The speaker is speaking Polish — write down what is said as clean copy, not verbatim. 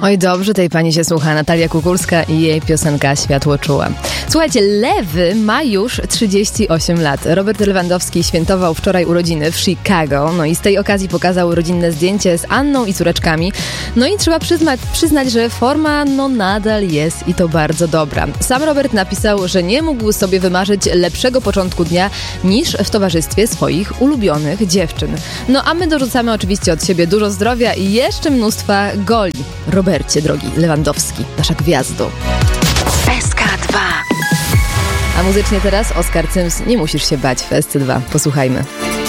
Oj, dobrze tej pani się słucha. Natalia Kukulska i jej piosenka Światło czuła. Słuchajcie, Lewy ma już 38 lat. Robert Lewandowski świętował wczoraj urodziny w Chicago. No i z tej okazji pokazał rodzinne zdjęcie z Anną i córeczkami. No i trzeba przyznać, że forma nadal jest i to bardzo dobra. Sam Robert napisał, że nie mógł sobie wymarzyć lepszego początku dnia niż w towarzystwie swoich ulubionych dziewczyn. No a my dorzucamy oczywiście od siebie dużo zdrowia i jeszcze mnóstwa goli. Robercie, drogi Lewandowski, nasza gwiazdo. SK2. A muzycznie teraz Oskar Cyms, nie musisz się bać w SC2. Posłuchajmy.